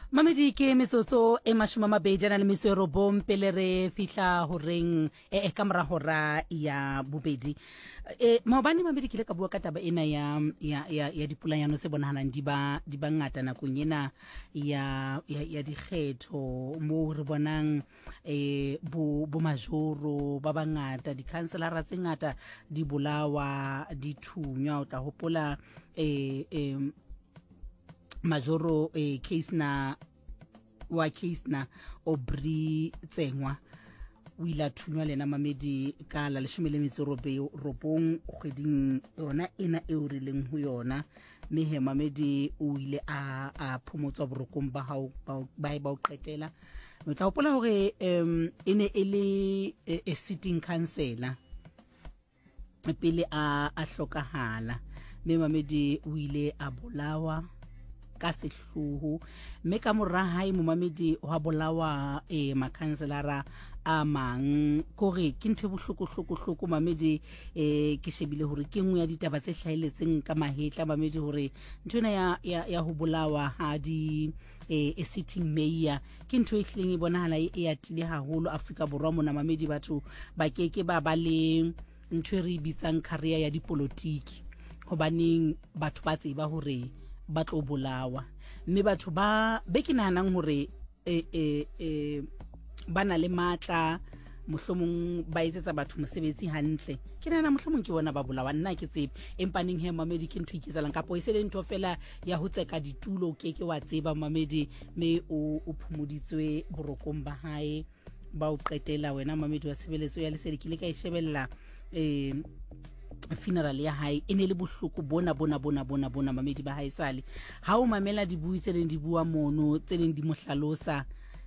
Mamedi ke metsotso e mashome a mabedi a na le metso e robong pele re fihla horeng ka mora hora ya bobedi. Maobane Mamedi ke ile ka bua ka taba ena ya dipolayano tse bonahalang di ba ngata nakong ena ya dikgetho moo re bonang bo majoro ba bangata di-councilora tse ngata di bolawa di thunywa o tla hopola majoro case na Obri Tsengwa o ile a thunywa lena Mamedi ka la 19 kgweding yona ena eo re leng ho yona mme he Mamedi o ile a phomotswa borokong ba hao ba o qetela o tla hopola hore ene e le a sitting councillor pele a hlokahala mme Mamedi o ile a bolawa ka sehloho mme ka mora hae mo Mamedi wa bolawa makhanselara a mang kore ke ntwe bohloko Mamedi ke shebile hore ke nngwe ya ditaba tse hlahiletseng ka mahetla Mamedi hore ntwena ya ho bolawa ha di a sitting mayor ke ntwe e hleng e bonahala e atile haholo Afrika Borwa mona Mamedi batho ba keke ba le ntwe re bitsang career ya dipolotiki hobaneng batho ba tseba hore ba tlo bolawa mme batho ba be ke nahanang hore bana le matla mohlomong ba etsetsa batho mosebetsi hantle ke nahana mohlomong ke bona ba bolawa nna ke tsebe empaneng he Mamedi ke ntho iketsalang kapo e se le ntho fela ya ho tseka ditulo o keke wa tseba Mamedi me o phomoditswe borokong ba hae ba o qetela wena Mamedi wa sebeletso ya lesedi ke le ka ishebella funeral ya hae ene le bohloko bona Mamedi ba hae sale ha o mamela dibui tse leng di bua mono tse leng di mohlalosa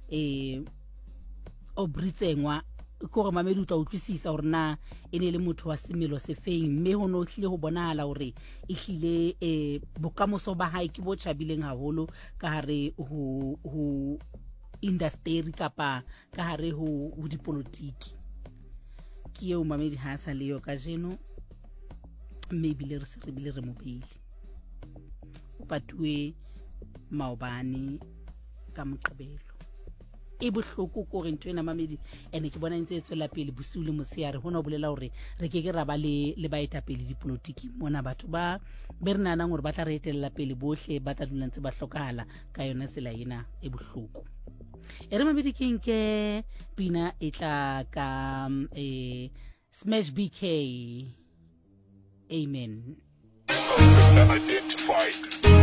Obri Tsengwa gore Mamedi o tla utlwisisa hore na ene le motho wa semelo se feng mme ho no hlile ho bonahala hore e hlile bokamoso ba hae ke bo tshabileng haholo ka hare ho industry kapa ka hare ho dipolotiki ke eo Mamedi ha sa le yo ka jeno maybe le re mobile o patue maobane ka moqebelo e bohloko ko re ntwena Mamedi ene ke bona ntse tswela pele bosiu le motshehare hona o bolela hore re ke ra ba le baeta pele dipolotiki mona batho ba be re nanang hore ba tla re etella pele bohle ba tla dula ntse ba hlokahala ka yona tsela ena e bohloko ere Mamedi ke nke pina e tla ka Smash BK Amen. Identified.